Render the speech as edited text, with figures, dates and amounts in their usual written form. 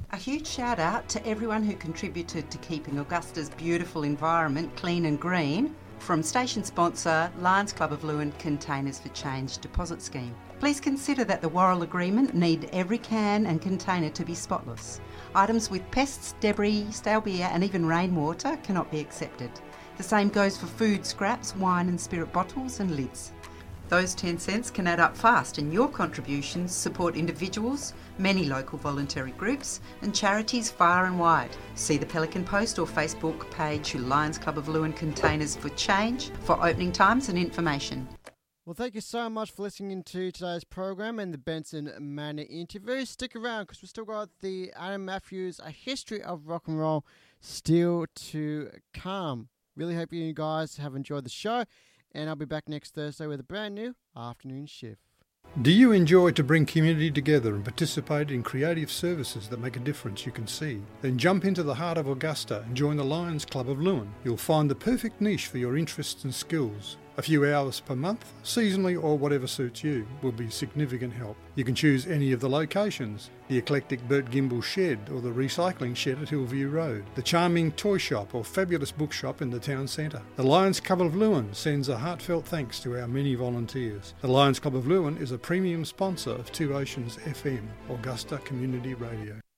A huge shout out to everyone who contributed to keeping Augusta's beautiful environment clean and green, from station sponsor Lions Club of Lewin Containers for Change deposit scheme. Please consider that the Worrell Agreement need every can and container to be spotless. Items with pests, debris, stale beer and even rainwater cannot be accepted. The same goes for food scraps, wine and spirit bottles and lids. Those 10 cents can add up fast, and your contributions support individuals, many local voluntary groups and charities far and wide. See the Pelican Post or Facebook page Lions Club of Lewin Containers for Change for opening times and information. Well, thank you so much for listening to today's program and the Benson Manor interview. Stick around because we've still got the Adam Matthews A History of Rock and Roll still to come. Really hope you guys have enjoyed the show, and I'll be back next Thursday with a brand new afternoon shift. Do you enjoy to bring community together and participate in creative services that make a difference you can see? Then jump into the heart of Augusta and join the Lions Club of Lewin. You'll find the perfect niche for your interests and skills. A few hours per month, seasonally or whatever suits you, will be significant help. You can choose any of the locations: the eclectic Bert Gimble shed or the recycling shed at Hillview Road, the charming toy shop or fabulous bookshop in the town centre. The Lions Club of Lewin sends a heartfelt thanks to our many volunteers. The Lions Club of Lewin is a premium sponsor of Two Oceans FM, Augusta Community Radio.